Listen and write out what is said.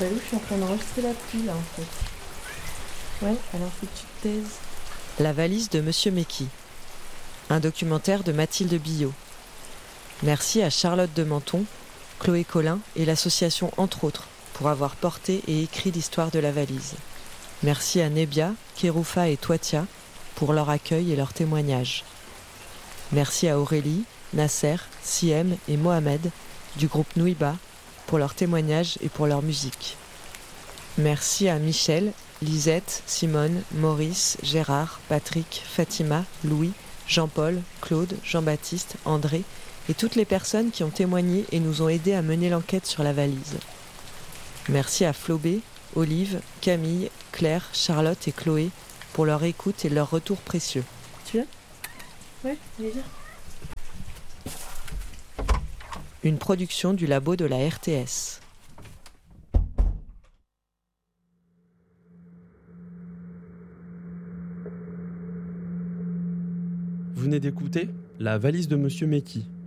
Bah oui, je suis en train d'enregistrer l'appli là en fait. Ouais, alors faut que tu te taises. La valise de Monsieur Mecky. Un documentaire de Mathilde Billot. Merci à Charlotte de Menton, Chloé Collin et l'association Entre autres pour avoir porté et écrit l'histoire de la valise. Merci à Nebia, Kéroufa et Toitia pour leur accueil et leur témoignage. Merci à Aurélie, Nasser, Siem et Mohamed du groupe Nouiba pour leur témoignage et pour leur musique. Merci à Michel, Lisette, Simone, Maurice, Gérard, Patrick, Fatima, Louis, Jean-Paul, Claude, Jean-Baptiste, André et toutes les personnes qui ont témoigné et nous ont aidés à mener l'enquête sur la valise. Merci à Flobé, Olive, Camille, Claire, Charlotte et Chloé pour leur écoute et leur retour précieux. Tu l'as ? Ouais, allez viens. Une production du labo de la RTS. Vous venez d'écouter La valise de Monsieur Mecky,